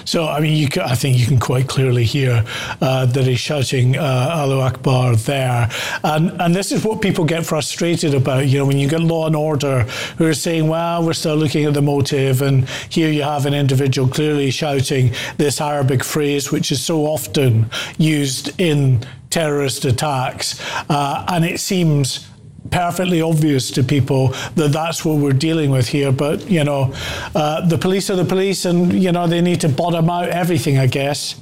So, I mean, I think you can quite clearly hear that he's shouting Allahu Akbar there. And this is what people get frustrated about, you know, when you get law and order who are saying, well, we're still looking at the motive, and here you have an individual clearly shouting this Arabic phrase, which is so often used in terrorist attacks. And it seems perfectly obvious to people that that's what we're dealing with here. But, you know, the police are the police, and, you know, they need to bottom out everything, I guess.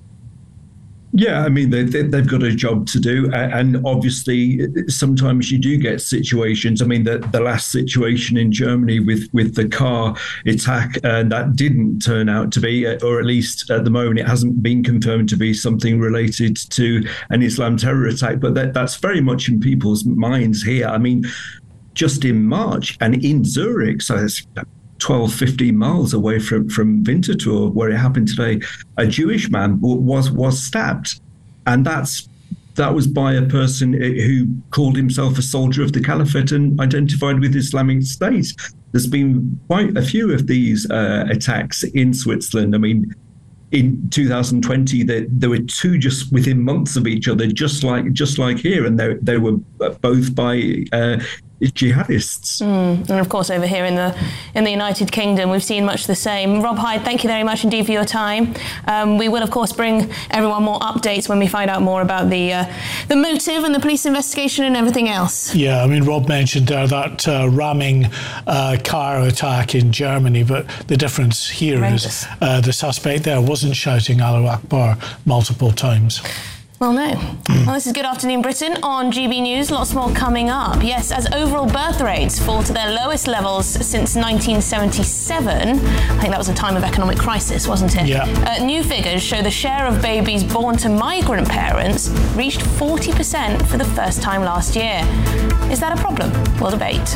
Yeah, I mean, they've got a job to do. And obviously, sometimes you do get situations. I mean, the last situation in Germany with the car attack, that didn't turn out to be, or at least at the moment, it hasn't been confirmed to be something related to an Islam terror attack. But that's very much in people's minds here. I mean, just in March and in Zurich, so it's 12, 15 miles away from Winterthur, where it happened today, a Jewish man was stabbed. And that was by a person who called himself a soldier of the Caliphate and identified with Islamic State. There's been quite a few of these attacks in Switzerland. I mean, in 2020, there were two just within months of each other, just like here, and they were both by jihadists. And of course, over here in the United Kingdom, we've seen much the same. Rob Hyde, thank you very much indeed for your time. We will, of course, bring everyone more updates when we find out more about the motive and the police investigation and everything else. Yeah, I mean, Rob mentioned there that ramming car attack in Germany, but the difference here is the suspect there wasn't shouting Allahu Akbar multiple times. Well, no. Well, this is Good Afternoon Britain on GB News. Lots more coming up. Yes, as overall birth rates fall to their lowest levels since 1977. I think that was a time of economic crisis, wasn't it? Yeah. New figures show the share of babies born to migrant parents reached 40% for the first time last year. Is that a problem? We'll debate.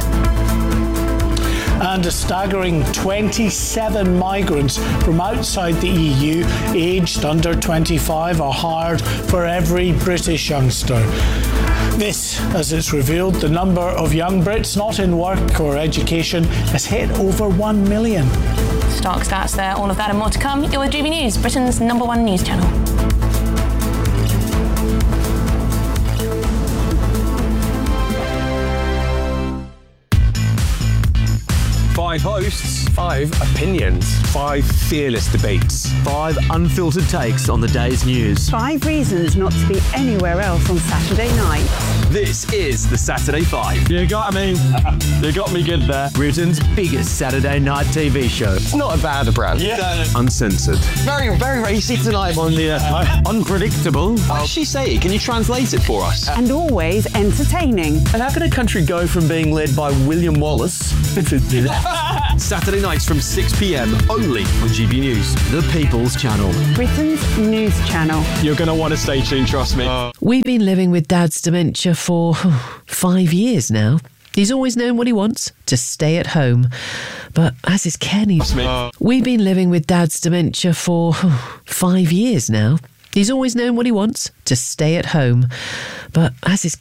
And a staggering 27 migrants from outside the EU aged under 25 are hired for every British youngster. This, as it's revealed, the number of young Brits not in work or education has hit over 1 million. Stark stats there, all of that and more to come. You're with GB News, Britain's #1 news channel. 5 hosts, 5 opinions, 5 fearless debates, 5 unfiltered takes on the day's news. 5 reasons not to be anywhere else on Saturday night. This is the Saturday 5. You got me good there. Britain's biggest Saturday night TV show. It's not a bad brand. Yeah. Uncensored. Very, very racy tonight on the unpredictable. What did she say? Can you translate it for us? And always entertaining. And how can a country go from being led by William Wallace Saturday nights from 6 p.m. only on GB News. The People's Channel. Britain's news channel. You're going to want to stay tuned, trust me. We've been living with Dad's dementia for 5 years now. He's always known what he wants, to stay at home. But as is Kenny... We've been living with Dad's dementia for 5 years now. He's always known what he wants, to stay at home. But as is